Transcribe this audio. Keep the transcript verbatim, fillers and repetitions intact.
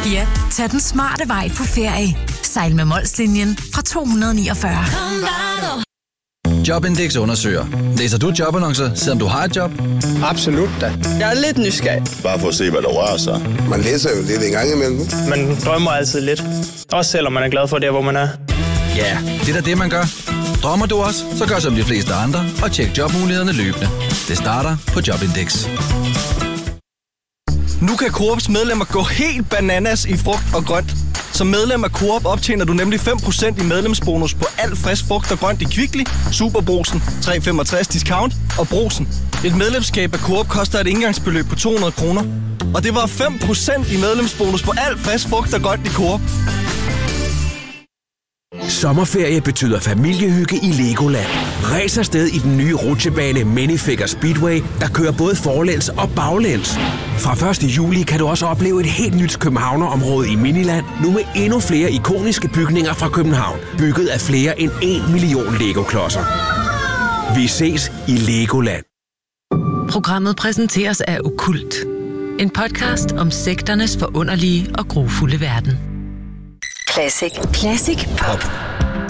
Ja, tag den smarte vej på ferie. Sejl med Molslinjen fra to hundrede niogfyrre. Jobindex undersøger. Læser du jobannoncer, selvom du har et job? Absolut da. Jeg er lidt nysgerrig. Bare for at se, hvad der rører sig. Man læser jo lidt en gang imellem. Man drømmer altid lidt. Også selvom man er glad for det, hvor man er. Ja, det er da det, man gør. Drømmer du også, så gør som de fleste andre og tjek jobmulighederne løbende. Det starter på Jobindex. Nu kan Coops medlemmer gå helt bananas i frugt og grønt. Som medlem af Coop optjener du nemlig fem procent i medlemsbonus på alt frisk frugt og grønt i Kvickly, Superbrugsen, tre komma femogtres discount og Brugsen. Et medlemskab af Coop koster et indgangsbeløb på to hundrede kroner. Og det var fem procent i medlemsbonus på alt frisk frugt og grønt i Coop. Sommerferie betyder familiehygge i Legoland. Ræs afsted i den nye rutsjebane Minifigure Speedway, der kører både forlæns og baglæns. Fra første juli kan du også opleve et helt nyt københavnerområde i Miniland, nu med endnu flere ikoniske bygninger fra København, bygget af flere end en million Lego-klodser. Vi ses i Legoland. Programmet præsenteres af Okkult. En podcast om sekternes forunderlige og grufulde verden. Classic. Classic Pop.